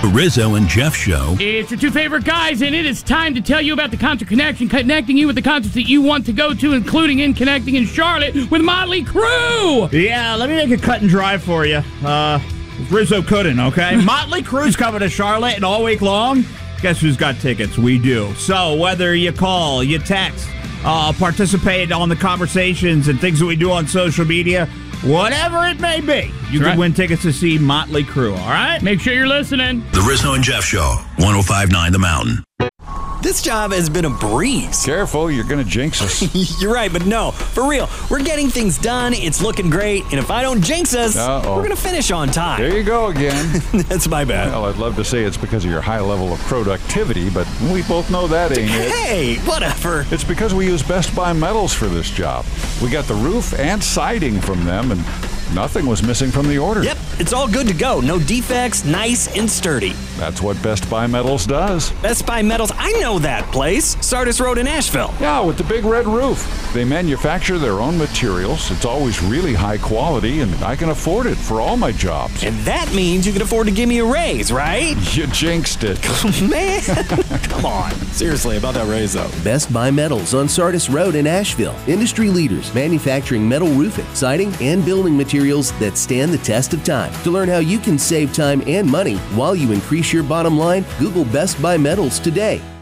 The Rizzo and Jeff Show. It's your two favorite guys, and it is time to tell you about the Concert Connection, connecting you with the concerts that you want to go to, including in connecting in Charlotte with Motley Crue. Yeah, let me make it cut and dry for you. Rizzo couldn't, okay? Motley Crue's coming to Charlotte, and all week long, guess who's got tickets? We do. So whether you call, you text, participate on the conversations and things that we do on social media, whatever it may be, you can win tickets to see Motley Crue, all right? Make sure you're listening. The Rizzo and Jeff Show, 105.9 The Mountain. This job has been a breeze. Careful, you're going to jinx us. You're right, but no, for real. We're getting things done, it's looking great, and if I don't jinx us, we're going to finish on time. There you go again. That's my bad. Well, I'd love to say it's because of your high level of productivity, but we both know that ain't it. Hey, whatever. It's because we use Best Buy Metals for this job. We got the roof and siding from them, and nothing was missing from the order. Yep, it's all good to go. No defects, nice and sturdy. That's what Best Buy Metals does. Best Buy Metals, I know that place. Sardis Road in Asheville. Yeah, with the big red roof. They manufacture their own materials. It's always really high quality, and I can afford it for all my jobs. And that means you can afford to give me a raise, right? You jinxed it. Man, come on. Seriously, about that raise, though. Best Buy Metals on Sardis Road in Asheville. Industry leaders manufacturing metal roofing, siding, and building materials that stand the test of time. To learn how you can save time and money while you increase your bottom line, Google Best Buy Metals today.